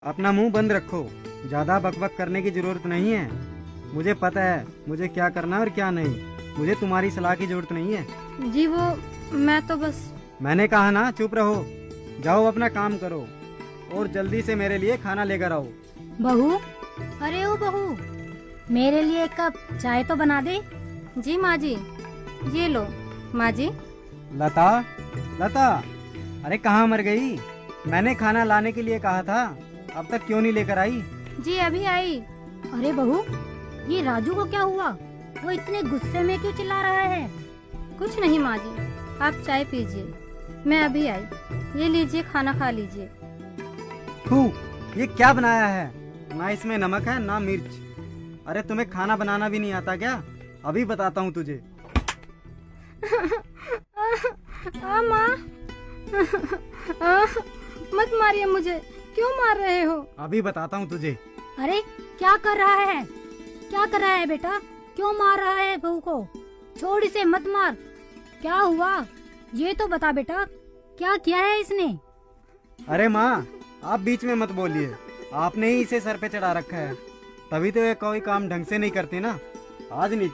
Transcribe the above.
अपना मुंह बंद रखो, ज्यादा बकबक करने की जरूरत नहीं है। मुझे पता है मुझे क्या करना है और क्या नहीं। मुझे तुम्हारी सलाह की जरूरत नहीं है। जी वो मैं तो बस। मैंने कहा ना चुप रहो। जाओ अपना काम करो और जल्दी से मेरे लिए खाना लेकर आओ। बहू, अरे ओ बहू, मेरे लिए एक कप चाय तो बना दे। जी माँ जी, ये लो माँ जी। लता, लता, अरे कहाँ मर गई? मैंने खाना लाने के लिए कहा था, अब तक क्यों नहीं लेकर आई? जी अभी आई। अरे बहू, ये राजू को क्या हुआ? वो इतने गुस्से में क्यों चिल्ला रहा है? कुछ नहीं माँ जी, आप चाय पीजिए, मैं अभी आई। ये लीजिए, खाना खा लीजिए। तू ये क्या बनाया है? ना इसमें नमक है ना मिर्च। अरे तुम्हें खाना बनाना भी नहीं आता क्या? अभी बताता हूँ तुझे। माँ मत मारिए मुझे, क्यों मार रहे हो? अभी बताता हूँ तुझे। अरे क्या कर रहा है? क्या कर रहा है बेटा? क्यों मार रहा है बहू को? छोड़ इसे, मत मार। क्या हुआ ये तो बता बेटा, क्या किया है इसने? अरे माँ, आप बीच में मत बोलिए। आपने ही इसे सर पे चढ़ा रखा है, तभी तो ये कोई काम ढंग से नहीं करती ना। आज नहीं